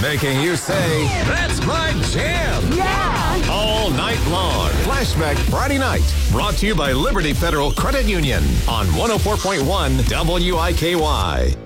Making you say, that's my jam. Yeah! All night long. Flashback Friday night. Brought to you by Liberty Federal Credit Union on 104.1 WIKY.